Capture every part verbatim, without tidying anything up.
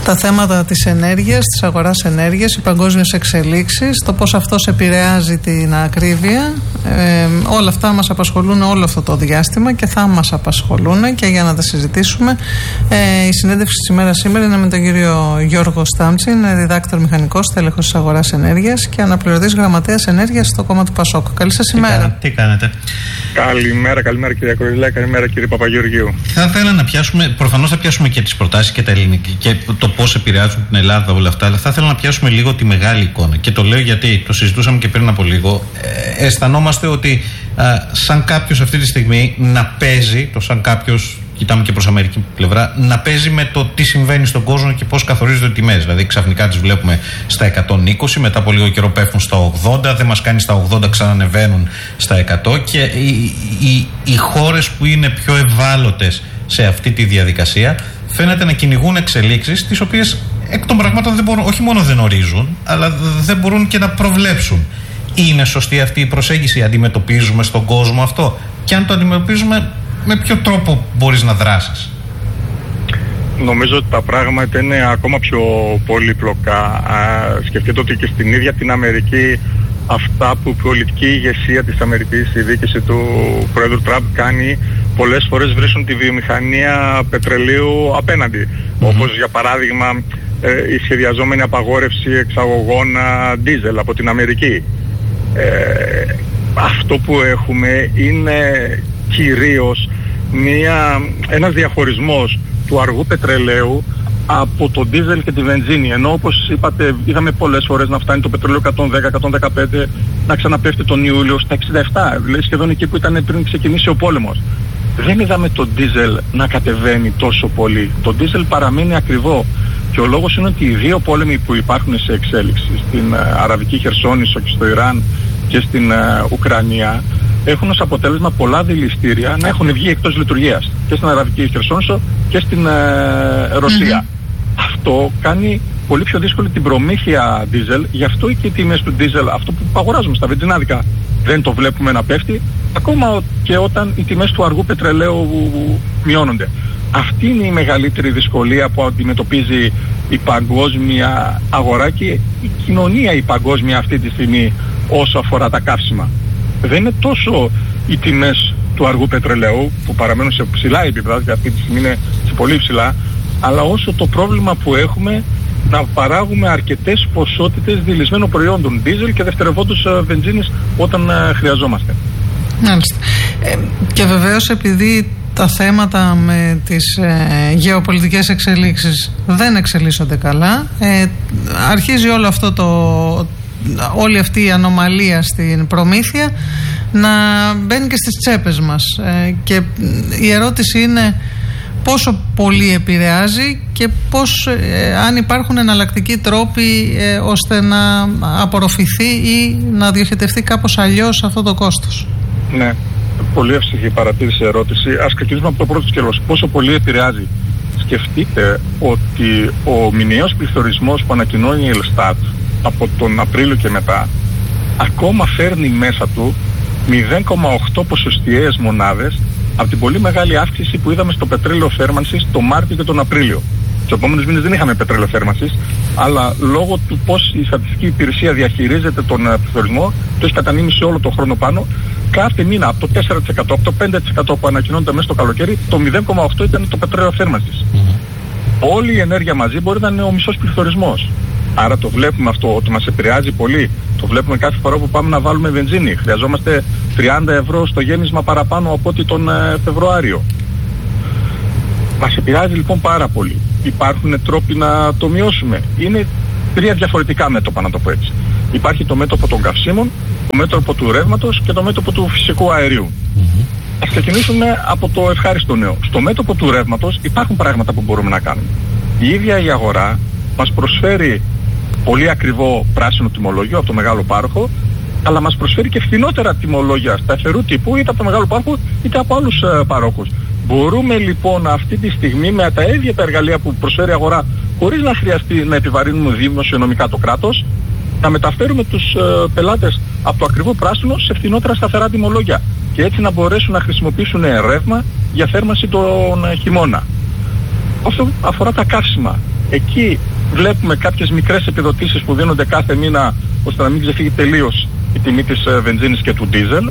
Τα θέματα της ενέργειας, της αγοράς ενέργειας, οι παγκόσμιες εξελίξεις, το πώς αυτός επηρεάζει την ακρίβεια, ε, όλα αυτά μας απασχολούν όλο αυτό το διάστημα και θα μας απασχολούν, και για να τα συζητήσουμε ε, η συνέντευξη της ημέρας σήμερα είναι με τον κύριο Γιώργο Στάμτσι, είναι διδάκτορ μηχανικός, τέλεχος της αγοράς ενέργειας και αναπληρωτής γραμματέας ενέργειας στο κόμμα του Πασόκ. Καλή σας ημέρα. Τι, τι κάνετε? Καλημέρα, καλημέρα κυρία Κορυδηλά, καλημέρα κύριε Παπαγεωργίου. Θα ήθελα να πιάσουμε, προφανώς θα πιάσουμε και τις προτάσεις και τα ελληνικά και το πώς επηρεάζουν την Ελλάδα όλα αυτά, αλλά θα ήθελα να πιάσουμε λίγο τη μεγάλη εικόνα. Και το λέω γιατί το συζητούσαμε και πριν από λίγο. Ε, αισθανόμαστε ότι α, σαν κάποιος αυτή τη στιγμή να παίζει, το σαν κάποιος, κοιτάμε και προς αμερική πλευρά, να παίζει με το τι συμβαίνει στον κόσμο και πώς καθορίζονται οι τιμές. Δηλαδή ξαφνικά τις βλέπουμε στα εκατόν είκοσι, μετά από λίγο καιρό πέφτουν στα ογδόντα, δεν μας κάνει στα ογδόντα, ξανανεβαίνουν στα εκατό, και οι, οι, οι χώρες που είναι πιο ευάλωτες σε αυτή τη διαδικασία φαίνεται να κυνηγούν εξελίξεις τις οποίες εκ των πραγμάτων δεν μπορούν, όχι μόνο δεν ορίζουν, αλλά δεν μπορούν και να προβλέψουν. Είναι σωστή αυτή η προσέγγιση? Αντιμετωπίζουμε στον κόσμο αυτό? Και αν το αντιμετωπίζουμε, με ποιο τρόπο μπορείς να δράσεις? Νομίζω ότι τα πράγματα είναι ακόμα πιο πολύπλοκα. Σκεφτείτε ότι και στην ίδια την Αμερική αυτά που η πολιτική ηγεσία της Αμερικής, η διοίκηση του Πρόεδρου Τραμπ κάνει, πολλές φορές βρίσκουν τη βιομηχανία πετρελαίου απέναντι. Mm-hmm. Όπως για παράδειγμα ε, η σχεδιαζόμενη απαγόρευση εξαγωγών ντίζελ από την Αμερική. Ε, αυτό που έχουμε είναι κυρίως μια, ένας διαχωρισμός του αργού πετρελαίου από το ντίζελ και τη βενζίνη, ενώ όπως είπατε είδαμε πολλές φορές να φτάνει το πετρέλαιο εκατόν δέκα εκατόν δεκαπέντε, να ξαναπέφτει τον Ιούλιο στα εξήντα επτά, δηλαδή σχεδόν εκεί που ήταν πριν ξεκινήσει ο πόλεμος. Δεν είδαμε το ντίζελ να κατεβαίνει τόσο πολύ. Το ντίζελ παραμένει ακριβό, και ο λόγος είναι ότι οι δύο πόλεμοι που υπάρχουν σε εξέλιξη, στην uh, Αραβική Χερσόνησο και στο Ιράν και στην uh, Ουκρανία, έχουν ως αποτέλεσμα πολλά δηληστήρια να έχουν βγει εκτός λειτουργίας, και στην Αραβική Χερσόνησο και στην uh, Ρωσία. Mm-hmm. Αυτό κάνει πολύ πιο δύσκολη την προμήθεια ντίζελ, γι' αυτό και οι τιμές του ντίζελ, αυτό που αγοράζουμε στα βενζινάδικα, δεν το βλέπουμε να πέφτει, ακόμα και όταν οι τιμές του αργού πετρελαίου μειώνονται. Αυτή είναι η μεγαλύτερη δυσκολία που αντιμετωπίζει η παγκόσμια αγορά και η κοινωνία η παγκόσμια αυτή τη στιγμή όσο αφορά τα καύσιμα. Δεν είναι τόσο οι τιμές του αργού πετρελαίου που παραμένουν σε ψηλά επίπεδα, γιατί αυτή τη στιγμή είναι σε πολύ ψηλά, αλλά όσο το πρόβλημα που έχουμε να παράγουμε αρκετές ποσότητες δηλισμένων προϊόντων, ντίζελ και δευτερευόντως βενζίνης όταν uh, χρειαζόμαστε. Μάλιστα. Ε, και βεβαίως επειδή τα θέματα με τις ε, γεωπολιτικές εξελίξεις δεν εξελίσσονται καλά, ε, αρχίζει όλο αυτό το, όλη αυτή η ανομαλία στην προμήθεια να μπαίνει και στις τσέπες μας, ε, και η ερώτηση είναι πόσο πολύ επηρεάζει και πώς, ε, αν υπάρχουν εναλλακτικοί τρόποι ε, ώστε να απορροφηθεί ή να διοχετευτεί κάπως αλλιώς αυτό το κόστος. Ναι, πολύ εύστοχη παρατήρηση, ερώτηση. Ας ξεκινήσουμε από το πρώτο σκέλος. Πόσο πολύ επηρεάζει? Σκεφτείτε ότι ο μηνιαίος πληθωρισμός που ανακοινώνει η Ελστάτ από τον Απρίλιο και μετά ακόμα φέρνει μέσα του μηδέν κόμμα οκτώ ποσοστιαίες μονάδες από την πολύ μεγάλη αύξηση που είδαμε στο πετρέλαιο θέρμανσης το Μάρτιο και τον Απρίλιο. Τους επόμενους μήνες δεν είχαμε πετρέλαιο θέρμανσης, αλλά λόγω του πώς η στατιστική υπηρεσία διαχειρίζεται τον πληθωρισμό, το έχει κατανείμει σε όλο τον χρόνο πάνω, κάθε μήνα από το τέσσερα τοις εκατό, από το πέντε τοις εκατό που ανακοινώνεται μέσα στο καλοκαίρι, το μηδέν κόμμα οκτώ ήταν το πετρέλαιο θέρμανσης. Mm-hmm. Όλη η ενέργεια μαζί μπορεί να είναι ο μισός πληθωρισμός. Άρα το βλέπουμε αυτό, ότι μας επηρεάζει πολύ. Το βλέπουμε κάθε φορά που πάμε να βάλουμε βενζίνη. Χρειαζόμαστε τριάντα ευρώ στο γέμισμα παραπάνω από ό,τι τον ε, Φεβρουάριο. Μας επηρεάζει λοιπόν πάρα πολύ. Υπάρχουν τρόποι να το μειώσουμε. Είναι τρία διαφορετικά μέτωπα, να το πω έτσι. Υπάρχει το μέτωπο των καυσίμων, το μέτωπο του ρεύματος και το μέτωπο του φυσικού αερίου. Mm-hmm. Ας ξεκινήσουμε από το ευχάριστο νέο. Στο μέτωπο του ρεύματος υπάρχουν πράγματα που μπορούμε να κάνουμε. Η ίδια η αγορά μας προσφέρει πολύ ακριβό πράσινο τιμολόγιο από το μεγάλο πάροχο, αλλά μας προσφέρει και φθηνότερα τιμολόγια σταθερού τύπου είτε από το μεγάλο πάροχο είτε από άλλους ε, παρόχους. Μπορούμε λοιπόν αυτή τη στιγμή με τα ίδια τα εργαλεία που προσφέρει η αγορά, χωρίς να χρειαστεί να επιβαρύνουμε δημοσιονομικά το κράτος, να μεταφέρουμε τους ε, πελάτες από το ακριβό πράσινο σε φθηνότερα σταθερά τιμολόγια και έτσι να μπορέσουν να χρησιμοποιήσουν ρεύμα για θέρμανση τον χειμώνα. Αυτό αφορά τα καύσιμα. Εκεί βλέπουμε κάποιες μικρές επιδοτήσεις που δίνονται κάθε μήνα ώστε να μην ξεφύγει τελείως η τιμή της ε, βενζίνης και του ντίζελ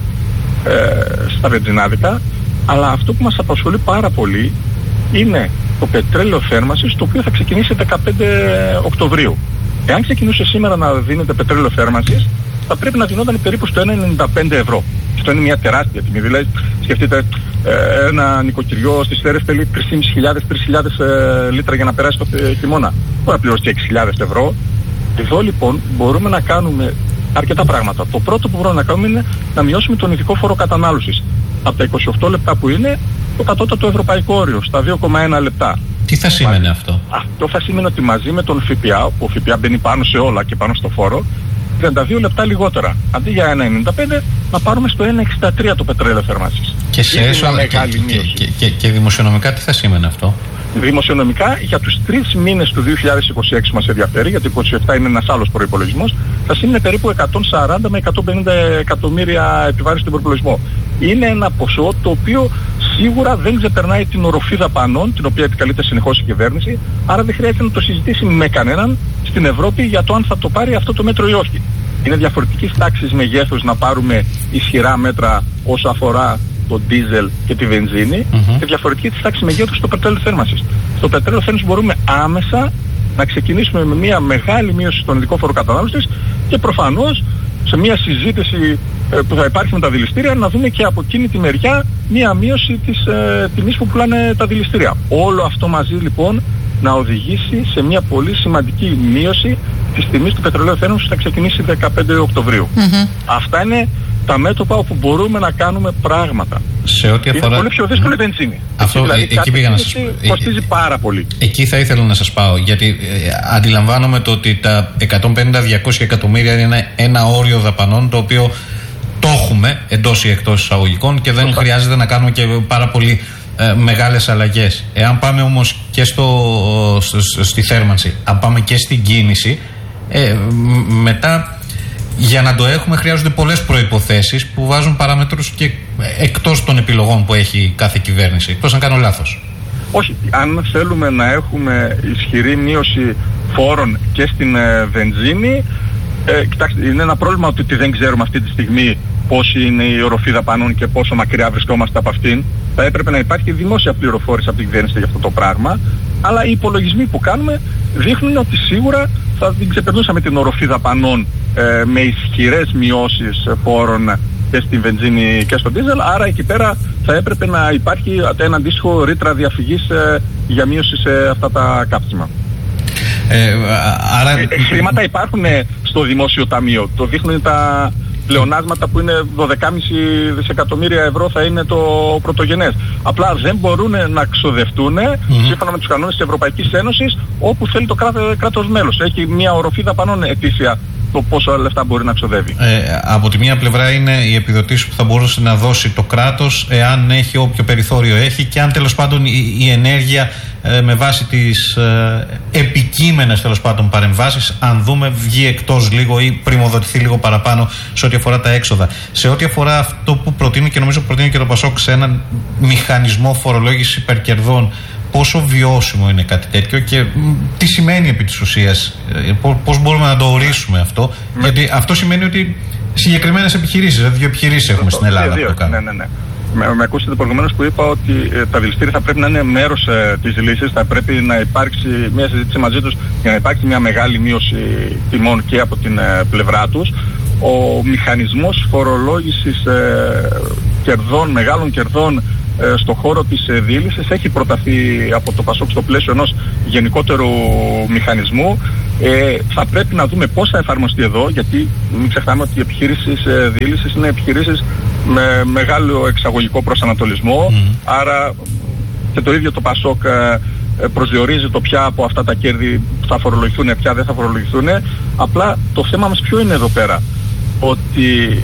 ε, στα βενζινάδικα. Αλλά αυτό που μας απασχολεί πάρα πολύ είναι το πετρέλαιο θέρμανσης, το οποίο θα ξεκινήσει δεκαπέντε Οκτωβρίου. Εάν ξεκινούσε σήμερα να δίνεται πετρέλαιο θέρμανσης, θα πρέπει να δινόταν περίπου στο ένα κόμμα ενενήντα πέντε ευρώ. Αυτό είναι μια τεράστια τιμή. Δηλαδή, σκεφτείτε, ε, ένα νοικοκυριό στις Σέρρες θέλει τρεις χιλιάδες με τρεις χιλιάδες ε, λίτρα για να περάσει το χειμώνα. Μπορεί να πληρώσει και έξι χιλιάδες ευρώ. Εδώ λοιπόν μπορούμε να κάνουμε αρκετά πράγματα. Το πρώτο που μπορούμε να κάνουμε είναι να μειώσουμε τον ειδικό φόρο κατανάλωσης. Από τα είκοσι οκτώ λεπτά που είναι, το κατώτατο ευρωπαϊκό όριο, στα δύο κόμμα ένα λεπτά. Τι θα σημαίνει αυτό? Αυτό θα σημαίνει ότι μαζί με τον ΦΠΑ, που ο ΦΠΑ μπαίνει πάνω σε όλα και πάνω στο φόρο, τριάντα δύο λεπτά λιγότερα. Αντί για ένα κόμμα ενενήντα πέντε να πάρουμε στο ένα κόμμα εξήντα τρία το πετρέλαιο θέρμανσης. Και σε έσοδα και, και, και, και, και δημοσιονομικά τι θα σημαίνει αυτό? Δημοσιονομικά για τους τρεις μήνες του δύο χιλιάδες είκοσι έξι μας ενδιαφέρει, γιατί το είκοσι επτά είναι ένας άλλος προϋπολογισμός, θα σημαίνει περίπου εκατόν σαράντα με εκατόν πενήντα εκατομμύρια επιβάρυνση στον προϋπολογισμό. Είναι ένα ποσό το οποίο σίγουρα δεν ξεπερνάει την οροφή δαπανών, την οποία επικαλείται συνεχώς η κυβέρνηση, άρα δεν χρειάζεται να το συζητήσει με κανέναν στην Ευρώπη για το αν θα το πάρει αυτό το μέτρο ή όχι. Είναι διαφορετικής τάξης μεγέθους να πάρουμε ισχυρά μέτρα όσο αφορά το ντίζελ και τη βενζίνη mm-hmm. και διαφορετική της τάξης μεγέθους στο πετρέλαιο θέρμανσης. Στο πετρέλαιο θέρμανσης μπορούμε άμεσα να ξεκινήσουμε με μια μεγάλη μείωση στον ειδικό φόρο κατανάλωσης και προφανώς σε μια συζήτηση ε, που θα υπάρχει με τα δηληστήρια να δούμε και από εκείνη τη μεριά μια μείωση της ε, τιμής που πουλάνε τα δηληστήρια. Όλο αυτό μαζί λοιπόν να οδηγήσει σε μια πολύ σημαντική μείωση της τιμής του πετρελαίου θέρμανσης που θα ξεκινήσει δεκαπέντε Οκτωβρίου. Mm-hmm. Αυτά είναι τα μέτωπα όπου μπορούμε να κάνουμε πράγματα. Σε ό,τι αφορά... Είναι πολύ πιο δύσκολη η βενζίνη. Αυτό, δηλαδή, ε, εκεί πήγα να σας... κοστίζει πάρα πολύ. Εκεί θα ήθελα να σας πάω, γιατί ε, αντιλαμβάνομαι το ότι τα εκατόν πενήντα με διακόσια εκατομμύρια είναι ένα, ένα όριο δαπανών το οποίο το έχουμε εντός ή εκτός εισαγωγικών και δεν Σωστά. χρειάζεται να κάνουμε και πάρα πολύ ε, μεγάλες αλλαγές. Εάν πάμε όμως και στο, στο, στη θέρμανση, αν πάμε και στην κίνηση, ε, μετά... Για να το έχουμε χρειάζονται πολλές προϋποθέσεις που βάζουν παράμετρους και εκτός των επιλογών που έχει κάθε κυβέρνηση. Εκτός αν κάνω λάθος. Όχι. Αν θέλουμε να έχουμε ισχυρή μείωση φόρων και στην ε, βενζίνη, ε, κοιτάξτε, είναι ένα πρόβλημα ότι δεν ξέρουμε αυτή τη στιγμή πόση είναι η οροφή δαπανών και πόσο μακριά βρισκόμαστε από αυτήν. Θα έπρεπε να υπάρχει δημόσια πληροφόρηση από την κυβέρνηση για αυτό το πράγμα. Αλλά οι υπολογισμοί που κάνουμε δείχνουν ότι σίγουρα θα την ξεπερνούσαμε την οροφή δαπανών ε, με ισχυρές μειώσεις φόρων και στη βενζίνη και στο ντίζελ. Άρα εκεί πέρα θα έπρεπε να υπάρχει ένα αντίστοιχο ρήτρα διαφυγής ε, για μείωση σε αυτά τα κάψιμα. Ε, άρα... ε, χρήματα υπάρχουν στο δημόσιο ταμείο. Το δείχνουν τα πλεονάσματα που είναι δώδεκα κόμμα πέντε δισεκατομμύρια ευρώ θα είναι το πρωτογενές. Απλά δεν μπορούν να ξοδευτούν mm-hmm. σύμφωνα με τους κανόνες της Ευρωπαϊκής Ένωσης όπου θέλει το κράτος, κράτος μέλος. Έχει μια οροφή δαπανών ετήσια το πόσο λεφτά μπορεί να ξοδεύει. Ε, από τη μία πλευρά είναι οι επιδοτήσεις που θα μπορούσε να δώσει το κράτος εάν έχει όποιο περιθώριο έχει και αν τέλος πάντων η, η ενέργεια ε, με βάση τις ε, επικείμενες τέλος πάντων παρεμβάσεις, αν δούμε, βγει εκτός λίγο ή πριμοδοτηθεί λίγο παραπάνω σε ό,τι αφορά τα έξοδα. Σε ό,τι αφορά αυτό που προτείνει και νομίζω προτείνει και το ΠΑΣΟΚ σε έναν μηχανισμό φορολόγησης υπερκερδών, πόσο βιώσιμο είναι κάτι τέτοιο και τι σημαίνει επί της ουσίας, πώς μπορούμε να το ορίσουμε αυτό, με... γιατί αυτό σημαίνει ότι συγκεκριμένες επιχειρήσεις, δηλαδή δύο επιχειρήσεις έχουμε στην Ελλάδα δύο, που το κάνουν. Ναι, ναι, ναι. Με, με ακούσατε προηγουμένως που είπα ότι ε, τα δηληστήρια θα πρέπει να είναι μέρος ε, της λύσης, θα πρέπει να υπάρξει μια συζήτηση μαζί τους για να υπάρξει μια μεγάλη μείωση τιμών και από την ε, πλευρά τους. Ο μηχανισμός φορολόγησης ε, κερδών, μεγάλων κερδών ε, στο χώρο της ε, δίλησης έχει προταθεί από το ΠΑΣΟΚ στο πλαίσιο ενός γενικότερου μηχανισμού. Ε, θα πρέπει να δούμε πώς θα εφαρμοστεί εδώ, γιατί μην ξεχνάμε ότι οι επιχειρήσεις ε, δίλησης είναι επιχειρήσεις με μεγάλο εξαγωγικό προσανατολισμό, mm. άρα και το ίδιο το ΠΑΣΟΚ ε, προσδιορίζει το ποια από αυτά τα κέρδη θα φορολογηθούν, ποια δεν θα φορολογηθούν. Απλά το θέμα μας ποιο είναι εδώ πέρα, ότι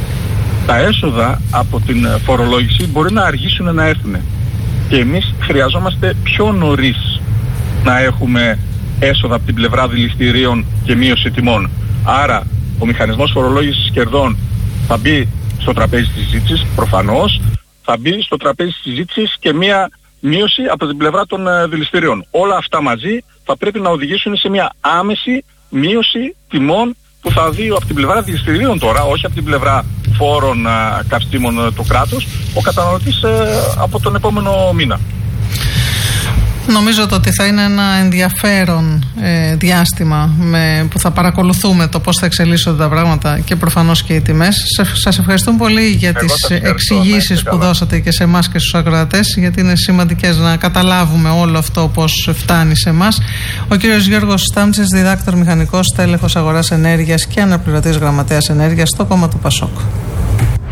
τα έσοδα από την φορολόγηση μπορεί να αργήσουν να έρθουν και εμείς χρειαζόμαστε πιο νωρίς να έχουμε έσοδα από την πλευρά δηληστηρίων και μείωση τιμών. Άρα ο μηχανισμός φορολόγησης κερδών θα μπει στο τραπέζι της συζήτησης, προφανώς θα μπει στο τραπέζι της συζήτησης και μία μείωση από την πλευρά των δηληστηρίων. Όλα αυτά μαζί θα πρέπει να οδηγήσουν σε μια άμεση μείωση τιμών που θα δει από την πλευρά δηληστηρίων τώρα, όχι από την πλευρά φόρων α, καυστίμων του κράτους, ο καταναλωτής ε, από τον επόμενο μήνα. Νομίζω ότι θα είναι ένα ενδιαφέρον ε, διάστημα με, που θα παρακολουθούμε το πώς θα εξελίσσονται τα πράγματα και προφανώς και οι τιμές. Σας ευχαριστούμε πολύ για Εγώ τις εξηγήσεις που καλά. δώσατε και σε εμάς και στους ακροατές, γιατί είναι σημαντικές να καταλάβουμε όλο αυτό πώς φτάνει σε εμάς. Ο κύριος Γιώργος Στάμτσης, διδάκτορ μηχανικός, τέλεχος αγοράς ενέργειας και αναπληρωτής γραμματέας ενέργειας στο κόμμα του Πασόκ.